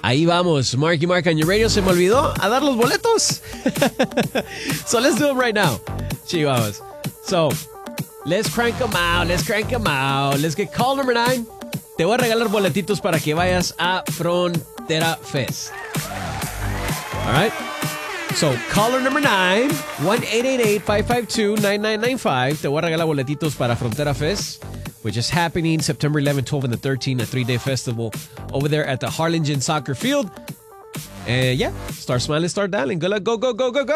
Ahí vamos, Marky Mark on your radio. Se me olvidó a dar los boletos. So let's do them right now. Sí, vamos. So, let's crank them out. Let's get call number 9. Te voy a regalar boletitos para que vayas a Frontera Fest. All right? So, caller number 9, 1-888-552-9995. Te voy a regalar boletitos para Frontera Fest, which is happening September 11, 12, and the 13th, a 3-day festival over there at the Harlingen Soccer Field. And yeah, start smiling, start dialing. Good luck, go, go, go, go, go.